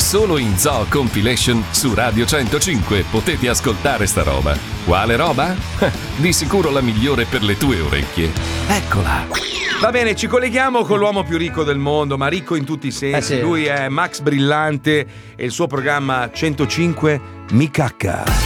Solo in Zoo Compilation su Radio 105 potete ascoltare sta roba. Quale roba? Di sicuro la migliore per le tue orecchie. Eccola. Va bene, ci colleghiamo con l'uomo più ricco del mondo, ma ricco in tutti i sensi. Sì. Lui è Max Brillante e il suo programma 105 Mi Cacca.